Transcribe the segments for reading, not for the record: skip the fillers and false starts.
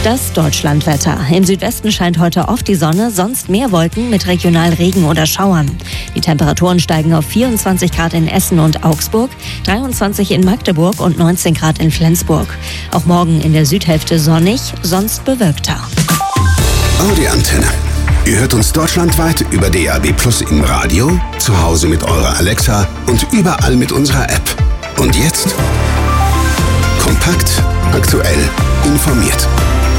Das Deutschlandwetter. Im Südwesten scheint heute oft die Sonne, sonst mehr Wolken mit regional Regen oder Schauern. Die Temperaturen steigen auf 24 Grad in Essen und Augsburg, 23 in Magdeburg und 19 Grad in Flensburg. Auch morgen in der Südhälfte sonnig, sonst bewölkter. Audi Antenne. Ihr hört uns deutschlandweit über DAB+ im Radio, zu Hause mit eurer Alexa und überall mit unserer App. Und jetzt kompakt, aktuell, informiert.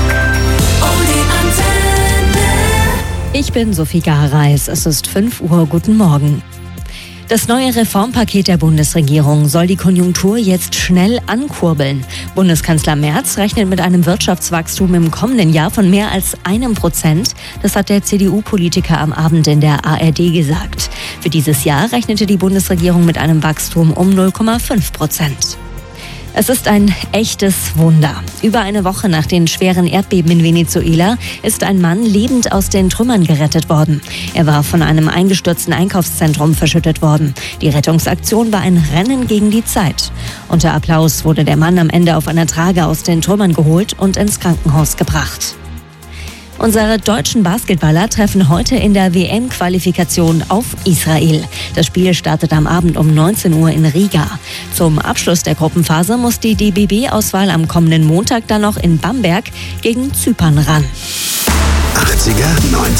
Ich bin Sophie Gareis. Es ist 5 Uhr. Guten Morgen. Das neue Reformpaket der Bundesregierung soll die Konjunktur jetzt schnell ankurbeln. Bundeskanzler Merz rechnet mit einem Wirtschaftswachstum im kommenden Jahr von mehr als 1%. Das hat der CDU-Politiker am Abend in der ARD gesagt. Für dieses Jahr rechnete die Bundesregierung mit einem Wachstum um 0,5%. Es ist ein echtes Wunder. Über eine Woche nach den schweren Erdbeben in Venezuela ist ein Mann lebend aus den Trümmern gerettet worden. Er war von einem eingestürzten Einkaufszentrum verschüttet worden. Die Rettungsaktion war ein Rennen gegen die Zeit. Unter Applaus wurde der Mann am Ende auf einer Trage aus den Trümmern geholt und ins Krankenhaus gebracht. Unsere deutschen Basketballer treffen heute in der WM-Qualifikation auf Israel. Das Spiel startet am Abend um 19 Uhr in Riga. Zum Abschluss der Gruppenphase muss die DBB-Auswahl am kommenden Montag dann noch in Bamberg gegen Zypern ran. 80er, 90er.